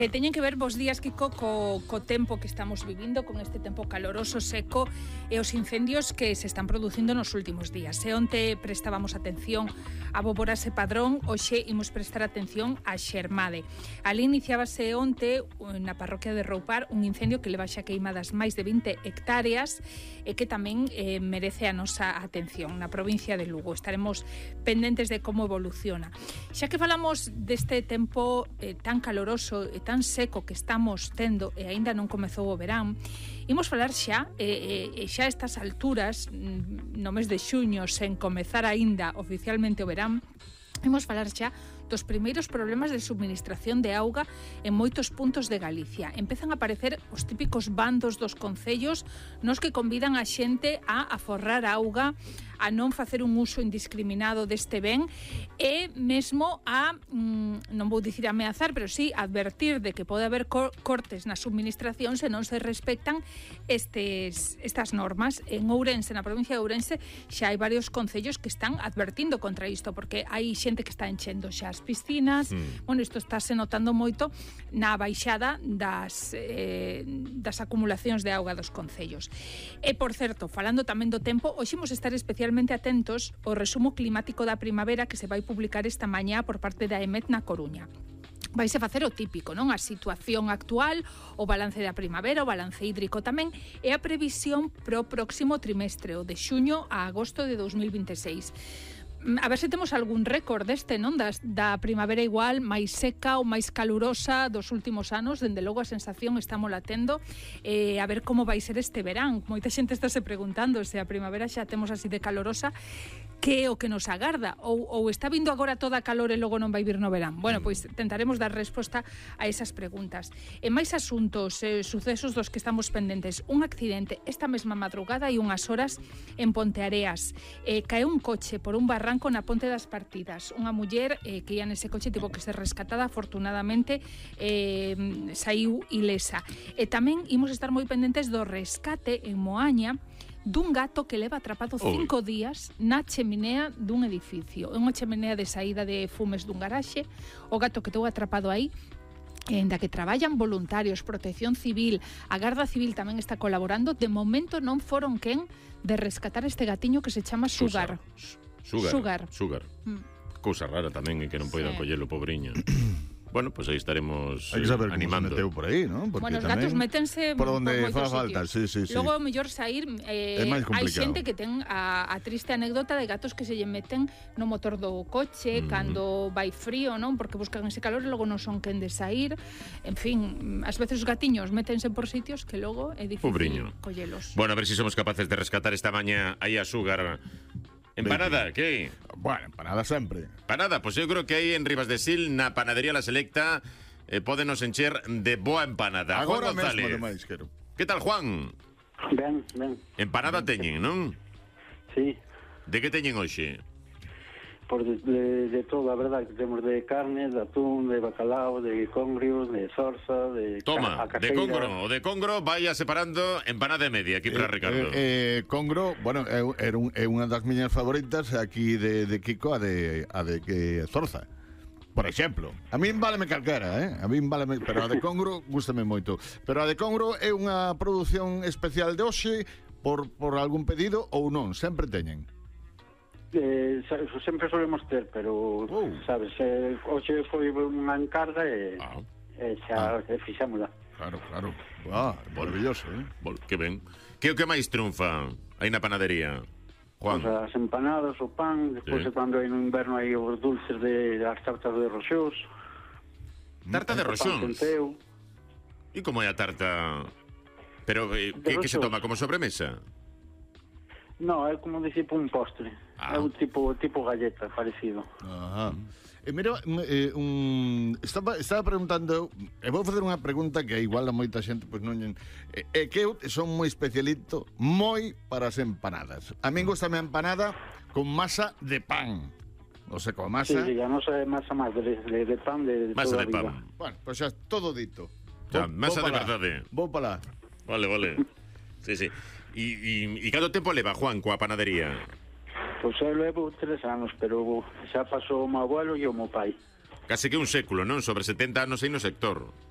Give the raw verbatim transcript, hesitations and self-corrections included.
E teñen que ver vos días, Kiko, co, co tempo que estamos vivindo, con este tempo caloroso, seco, e os incendios que se están producindo nos últimos días. E onte prestábamos atención a Boborase Padrón, hoxe imos prestar atención a Xermade. Ali iniciábase onte na parroquia de Roupar un incendio que leva xa queimadas máis de vinte hectáreas e que tamén eh, merece a nosa atención na provincia de Lugo. Estaremos pendentes de como evoluciona. Xa que falamos deste tempo eh, tan caloroso e tan seco que estamos tendo e aínda non comezou o verán, imos falar xa e, e, xa a estas alturas no mes de xuño, sen comezar aínda oficialmente o verán, imos falar xa dos primeiros problemas de subministración de auga en moitos puntos de Galicia. Empezan a aparecer os típicos bandos dos concellos nos que convidan a xente a aforrar auga, a non facer un uso indiscriminado deste ben e mesmo a, mm, non vou dicir ameazar, pero sí advertir de que pode haber cor- cortes na subministración se non se respectan estes, estas normas. En Ourense, na provincia de Ourense, xa hai varios concellos que están advertindo contra isto, porque hai xente que está enchendo xa as piscinas. Mm. Bueno, isto estáse notando moito na baixada das, eh, das acumulacións de auga dos concellos. E, por certo, falando tamén do tempo, hoxe imos estar especialmente atentos ao resumo climático da primavera que se vai publicar esta mañá por parte da E M E T na Coruña. Vaise facer o típico, non? A situación actual, o balance da primavera, o balance hídrico tamén, e a previsión pro próximo trimestre, o de xuño a agosto de dos mil vinte e seis. A ver se temos algún récord deste, non? Das, da primavera igual, máis seca ou máis calurosa dos últimos anos. Dende logo a sensación estamos latendo. Eh, a ver como vai ser este verán. Moita xente está se preguntando se a primavera xa temos así de calorosa, que é o que nos agarda, ou, ou está vindo agora toda a calor e logo non vai vir no verán. Bueno, pois tentaremos dar resposta a esas preguntas. E máis asuntos, eh, sucesos dos que estamos pendentes. Un accidente esta mesma madrugada e unhas horas en Ponteareas. Eh, cae un coche por un barranco na Ponte das Partidas. Unha muller eh, que ia nese coche tivo que ser rescatada, afortunadamente eh, saiu ilesa. E tamén imos estar moi pendentes do rescate en Moaña dun gato que leva atrapado cinco días na cheminea dun edificio. É unha cheminea de saída de fumes dun garaxe. O gato que teu atrapado aí, en da que traballan voluntarios, Protección Civil, a Garda Civil tamén está colaborando. De momento non foron quen de rescatar este gatiño que se chama Sugar. Sugar. Sugar. Sugar. Mm. Cousa rara tamén, e que non poidan sí. collelo, pobriño. Bueno, pues aí estaremos Hay que saber animando. Cómo se meteu por aí, ¿no? Porque bueno, os gatos métense por onde fa falta, sí, sí, sí. Logo, o mellor sair, eh, hai xente que ten a, a triste anécdota de gatos que se lle meten no motor do coche mm. cando vai frío, non? Porque buscan ese calor e logo non son quen de sair. En fin, ás veces os gatiños métense por sitios que logo é difícil Pobriño. collelos. Bueno, a ver se si somos capaces de rescatar esta maña aí a Sugar. Empanada, que? Bueno, empanada sempre. Empanada, pois pues eu creo que aí en Rivas de Sil, na panadería La Selecta, eh, podenos encher de boa empanada. Agora Juan mesmo, ademais, quero. Que tal, Juan? Ben, ben. Empanada ben, teñen, non? Sí. De que teñen hoxe? Por de, de, de todo, a verdade, que temos de carne, de atún, de bacalao, de congrio, de sorsa, de Toma, ca- de congro. O de congro vaya separando empanada e media aquí para eh, Ricardo. Eh, eh, congro, bueno, é, é, un, é unha das miñas favoritas aquí de, de Kiko, a de, a de que zorza. Por exemplo, a min váleme calquera, eh? A min váleme, pero a de congro gústame moito. Pero a de congro é unha produción especial de hoxe por, por algún pedido ou non, sempre teñen. Eh, sempre solemos ter, pero oh. sabes, eh, hoxe foi unha encarga e, ah. e xa ah. fixámola. Claro, claro. Ah, maravilloso, eh? Bol, que ben. Que o que máis triunfa aí na panadería? Juan. Pues as empanadas, o pan, despois sí. cando hai no inverno hai os dulces de as tartas de roxós. Tarta de roxóns? E como é a tarta? Pero eh, que, que se toma como sobremesa? No, é como dicir un postre. Ah. É un tipo tipo galleta, parecido. Ajá. E mira, eh, un, estaba, estaba preguntando, e vou facer unha pregunta que igual a moita xente pois non é eh, que eu son moi especialito, moi para as empanadas. A min gustame a empanada con masa de pan. O sea, con masa. Sí, sí, a nosa é masa máis de, de, de pan de, de masa de pan. Bueno, pois xa todo dito. Ya, vou, masa vou de verdade. Vou para lá. Vale, vale. Sí, sí. E, e, e canto tempo leva, Juan, coa panadería? Pois eu levo tres anos, pero xa pasou o meu abuelo e o meu pai. Case que un século, non? Sobre setenta anos aí no sector.